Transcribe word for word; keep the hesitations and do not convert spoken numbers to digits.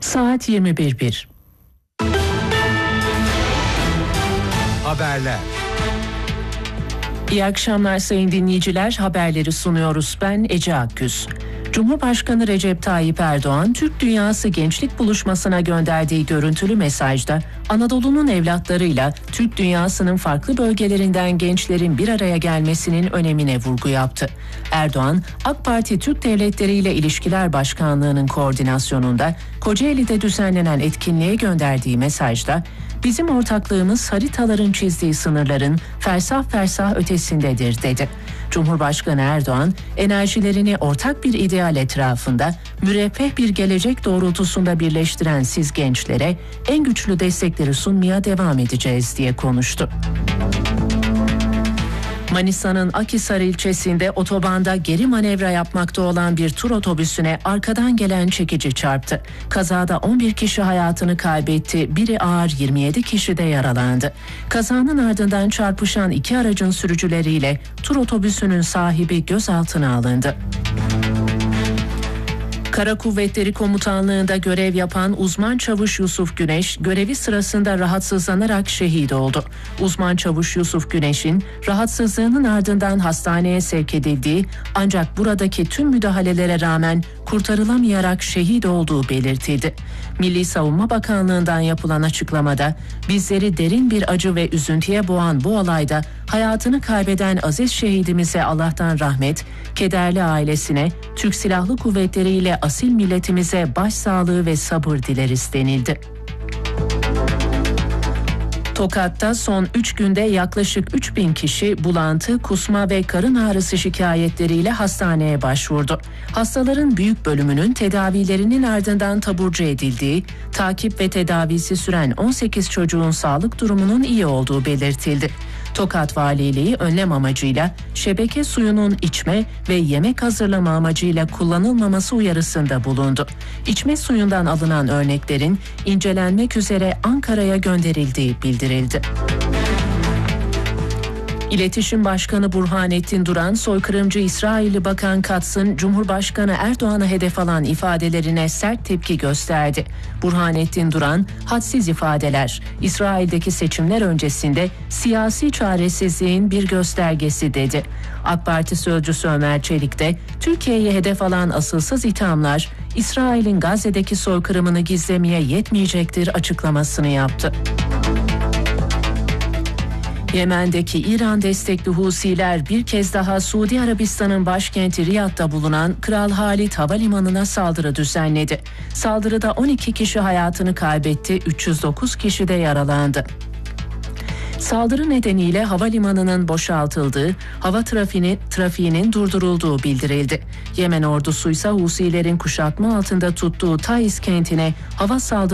Saat yirmi bir bir. Haberler. İyi akşamlar sayın dinleyiciler. Haberleri sunuyoruz. Ben Ece Akgüz. Cumhurbaşkanı Recep Tayyip Erdoğan, Türk Dünyası Gençlik Buluşması'na gönderdiği görüntülü mesajda Anadolu'nun evlatlarıyla Türk dünyasının farklı bölgelerinden gençlerin bir araya gelmesinin önemine vurgu yaptı. Erdoğan, AK Parti Türk Devletleri ile İlişkiler Başkanlığı'nın koordinasyonunda Kocaeli'de düzenlenen etkinliğe gönderdiği mesajda, "Bizim ortaklığımız haritaların çizdiği sınırların fersah fersah ötesindedir," dedi. Cumhurbaşkanı Erdoğan, enerjilerini ortak bir ideal etrafında, müreffeh bir gelecek doğrultusunda birleştiren siz gençlere en güçlü destekleri sunmaya devam edeceğiz diye konuştu. Manisa'nın Akhisar ilçesinde otobanda geri manevra yapmakta olan bir tur otobüsüne arkadan gelen çekici çarptı. Kazada on bir kişi hayatını kaybetti, biri ağır yirmi yedi kişi de yaralandı. Kazanın ardından çarpışan iki aracın sürücüleriyle tur otobüsünün sahibi gözaltına alındı. Kara Kuvvetleri Komutanlığı'nda görev yapan uzman çavuş Yusuf Güneş, görevi sırasında rahatsızlanarak şehit oldu. Uzman çavuş Yusuf Güneş'in rahatsızlığının ardından hastaneye sevk edildiği, ancak buradaki tüm müdahalelere rağmen kurtarılamayarak şehit olduğu belirtildi. Milli Savunma Bakanlığı'ndan yapılan açıklamada, bizleri derin bir acı ve üzüntüye boğan bu olayda hayatını kaybeden aziz şehidimize Allah'tan rahmet, kederli ailesine, Türk Silahlı Kuvvetleri ile asil milletimize başsağlığı ve sabır dileriz denildi. Tokat'ta son üç günde yaklaşık üç bin kişi bulantı, kusma ve karın ağrısı şikayetleriyle hastaneye başvurdu. Hastaların büyük bölümünün tedavilerinin ardından taburcu edildiği, takip ve tedavisi süren on sekiz çocuğun sağlık durumunun iyi olduğu belirtildi. Tokat Valiliği önlem amacıyla şebeke suyunun içme ve yemek hazırlama amacıyla kullanılmaması uyarısında bulundu. İçme suyundan alınan örneklerin incelenmek üzere Ankara'ya gönderildiği bildirildi. İletişim Başkanı Burhanettin Duran, soykırımcı İsrailli Bakan Katz'ın Cumhurbaşkanı Erdoğan'a hedef alan ifadelerine sert tepki gösterdi. Burhanettin Duran, hadsiz ifadeler, İsrail'deki seçimler öncesinde siyasi çaresizliğin bir göstergesi dedi. AK Parti sözcüsü Ömer Çelik de, Türkiye'ye hedef alan asılsız ithamlar, İsrail'in Gazze'deki soykırımını gizlemeye yetmeyecektir açıklamasını yaptı. Yemen'deki İran destekli Husiler bir kez daha Suudi Arabistan'ın başkenti Riyad'da bulunan Kral Halid Havalimanı'na saldırı düzenledi. Saldırıda on iki kişi hayatını kaybetti, üç yüz dokuz kişi de yaralandı. Saldırı nedeniyle havalimanının boşaltıldığı, hava trafiğini, trafiğinin durdurulduğu bildirildi. Yemen ordusu ise Husilerin kuşatma altında tuttuğu Taiz kentine hava saldırı